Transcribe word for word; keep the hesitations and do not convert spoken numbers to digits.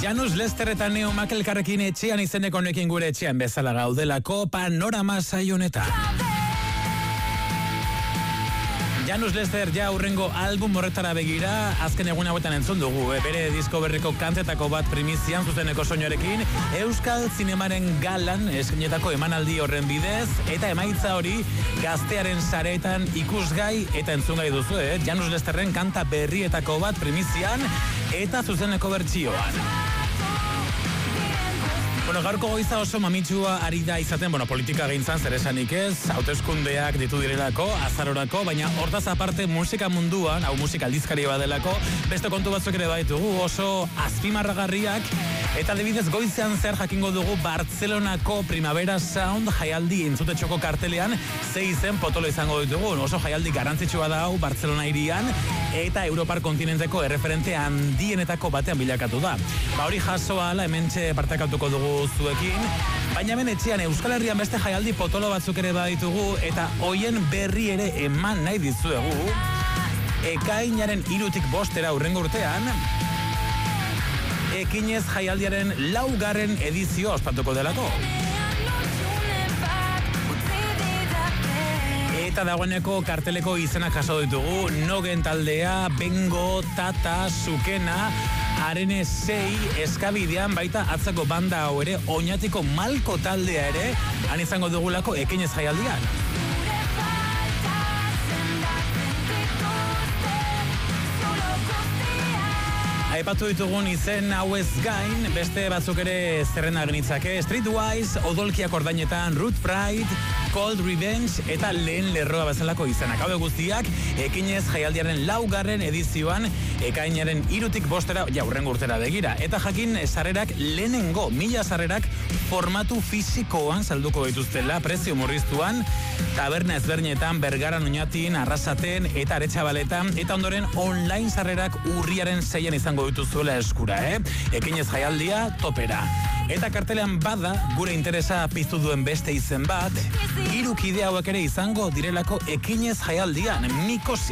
Janus Lester eta Neo Makelkarrekin etxean izeneko honekin gure etxean bezala gaudelako panorama saionetan. Janus Lester ja aurrengo album horretara begira, azken egun hauetan entzun dugu, e, bere disko berriko kantetako bat primizian zuzeneko soinuarekin, Euskal Zinemaren galan eskainetako emanaldi horren bidez, eta emaitza hori gaztearen sareetan ikusgai eta entzungai duzu, eh? Janus Lesterren kanta berrietako bat primizian eta zuzeneko bertsioan. Bueno, gaurko goiza oso mamitsua ari da izaten, bueno, politika gintzan zer esanik ez, hauteskundeak ditu direlako, azarorako, baina hortaz aparte musika munduan, hau musika aldizkari badelako, beste kontu batzuk ere baitugu oso azpimarragarriak, eta adibidez goizean zer jakingo dugu Bartzelonako Primavera Sound jaialdi entzutetxoko kartelean, ze izen potolo izango ditugu, oso jaialdi garrantzitsua da hau Bartzelona hirian, eta Europar kontinenteko erreferente handienetako batean bilakatu da. Ba hori jasoa ala hementxe partakatuko dugu zuekin, baina hemen etxean Euskal Herrian beste jaialdi potolo batzuk ere baditugu eta hoien berri ere eman nahi dizuegu. Ekainaren hirutik bostera hurrengo urtean Ekinez jaialdiaren laugarren edizio ospatuko delako. Eta dagoeneko karteleko izenak jaso ditugu, Nogen taldea, Bengo, Tata, Sukena, Arene sei, Eskabidean, baita atzako banda hau ere, Oñatiko Malko taldea ere, han izango dugulako Ekinez jaialdian. Aipatu ditugun izen hauez gain, beste batzuk ere zerrena genitzake, Streetwise, Odolkiak ordainetan, Root Pride, Cold Revenge eta Lehen Lerroa bezalako izenak. Haude guztiak, Ekinez jaialdiaren laugarren edizioan, ekainaren hirutik bostera, ja hurrengo urtera begira. Eta jakin sarrerak lehenengo, mila sarrerak formatu fisikoan salduko dituztela, prezio murriztuan, taberna ezberdinetan, Bergaran, Oñatin, Arrasaten eta Aretxabaletan, eta ondoren online sarrerak urriaren seian izango dituzuela eskura, eh? Ekinez jaialdia topera. Eta kartelean bada, gure interesa piztu duen beste izen bat, hiru kide hauek ere izango direlako Ekinez jaialdian, Mikosi.